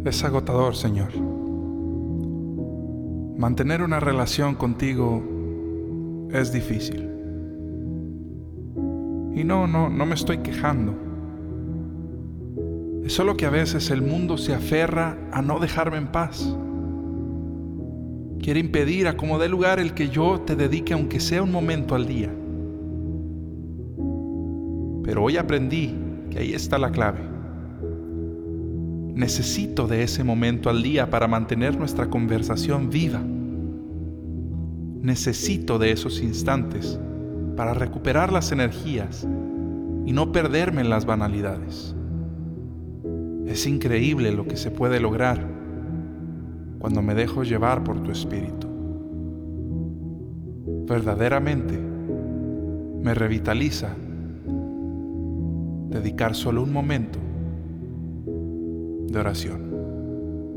Es agotador, Señor. Mantener una relación contigo es difícil. Y no me estoy quejando. Es solo que a veces el mundo se aferra a no dejarme en paz. Quiere impedir a como dé lugar el que yo te dedique aunque sea un momento al día. Pero hoy aprendí que ahí está la clave. Necesito de ese momento al día para mantener nuestra conversación viva. Necesito de esos instantes para recuperar las energías y no perderme en las banalidades. Es increíble lo que se puede lograr cuando me dejo llevar por tu espíritu. Verdaderamente me revitaliza dedicar solo un momento de oración.